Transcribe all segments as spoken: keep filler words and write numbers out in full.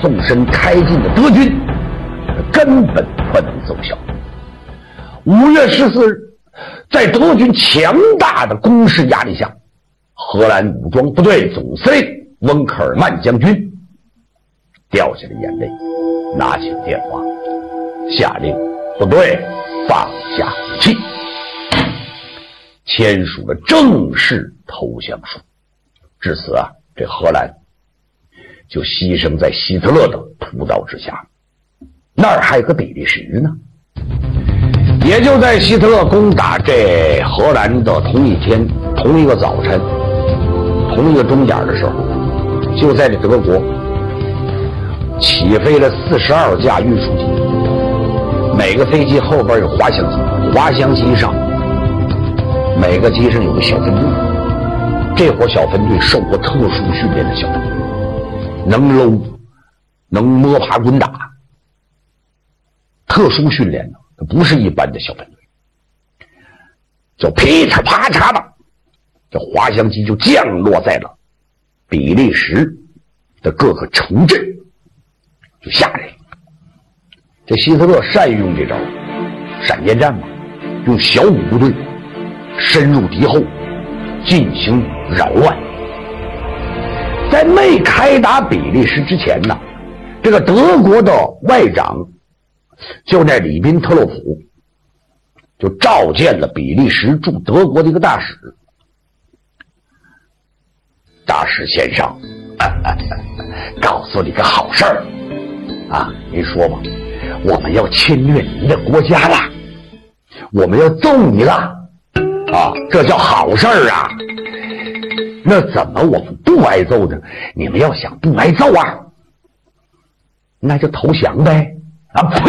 纵深开进的德军根本不能奏效。五月十四日，在德军强大的攻势压力下，荷兰武装部队总司令温克尔曼将军掉下了眼泪，拿起了电话，下令部队放下武器，签署了正式投降书。至此啊，这荷兰就牺牲在希特勒的屠刀之下。那儿还有个比利时呢。也就在希特勒攻打这荷兰的同一天，同一个早晨，同一个钟点的时候，就在这德国起飞了四十二架运输机，每个飞机后边有滑翔机，滑翔机上每个机上有个小分队，这伙小分队受过特殊训练的小分队，能搂，能摸爬滚打，特殊训练的，这不是一般的小分队。就噼嚓啪嚓的，这滑翔机就降落在了比利时的各个城镇，就下来了。这希特勒善于用这招，闪电战嘛，用小股部队深入敌后进行扰乱。在没开打比利时之前呢，这个德国的外长就那里宾特洛普就召见了比利时驻德国的一个大使。大使先生，啊啊啊、告诉你个好事儿啊，您说吧，我们要侵略您的国家了，我们要揍你了啊，这叫好事儿啊。那怎么我们不挨揍呢？你们要想不挨揍啊，那就投降呗。啊呸！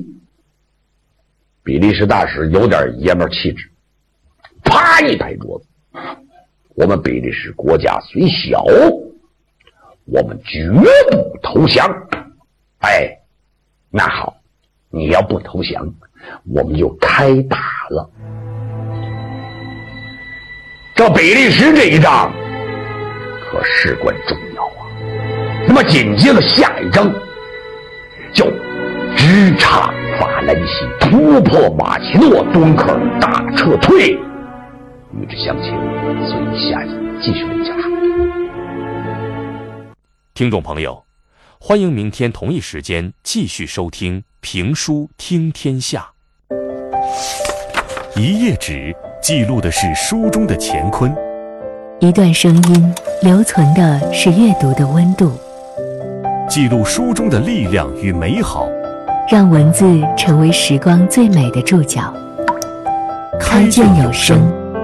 比利时大使有点爷们儿气质，啪一拍桌子，我们比利时国家虽小，我们绝不投降。哎，那好，你要不投降，我们就开打了。这比利时这一仗可事关重要啊。那么紧接着下一章就直插法兰西，突破马奇诺，敦刻尔大撤退。与之相亲，所以下集继续为讲述。 听众朋友，欢迎明天同一时间继续收听评书听天下。一页纸记录的是书中的乾坤， 一段声音留存的是阅读的温度， 记录书中的力量与美好， 让文字成为时光最美的注脚。开卷有声。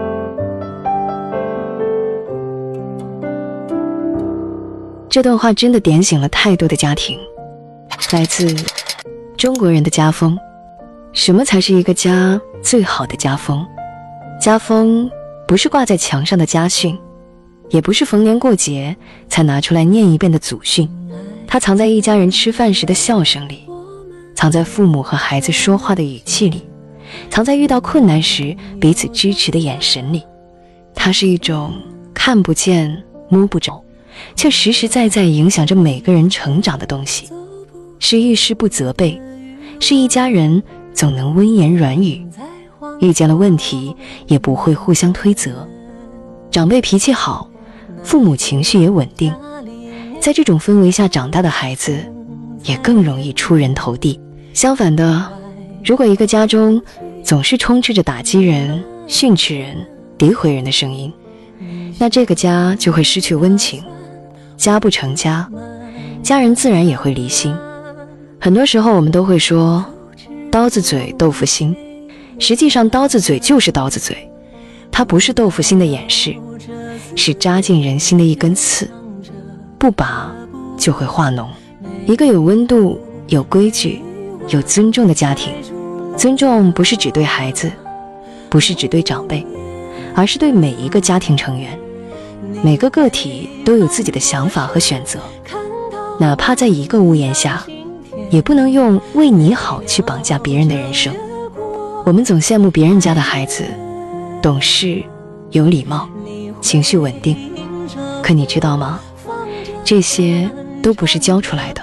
这段话真的点醒了太多的家庭，来自中国人的家风。什么才是一个家最好的家风？家风不是挂在墙上的家训，也不是逢年过节才拿出来念一遍的祖训，它藏在一家人吃饭时的笑声里，藏在父母和孩子说话的语气里，藏在遇到困难时彼此支持的眼神里。它是一种看不见摸不着，却实实在在影响着每个人成长的东西，是遇事不责备，是一家人总能温言软语，遇见了问题也不会互相推责。长辈脾气好，父母情绪也稳定，在这种氛围下长大的孩子也更容易出人头地。相反的，如果一个家中总是充斥着打击人、训斥人、诋毁人的声音，那这个家就会失去温情。家不成家，家人自然也会离心。很多时候我们都会说刀子嘴豆腐心，实际上刀子嘴就是刀子嘴，它不是豆腐心的掩饰，是扎进人心的一根刺，不拔就会化脓。一个有温度、有规矩、有尊重的家庭，尊重不是只对孩子，不是只对长辈，而是对每一个家庭成员。每个个体都有自己的想法和选择，哪怕在一个屋檐下，也不能用为你好去绑架别人的人生。我们总羡慕别人家的孩子懂事、有礼貌、情绪稳定，可你知道吗？这些都不是教出来的。